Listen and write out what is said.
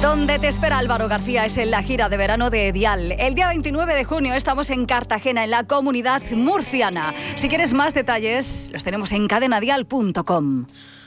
Donde te espera Álvaro García es en la gira de verano de Dial. El día 29 de junio estamos en Cartagena, en la Comunidad Murciana. Si quieres más detalles, los tenemos en cadenadial.com.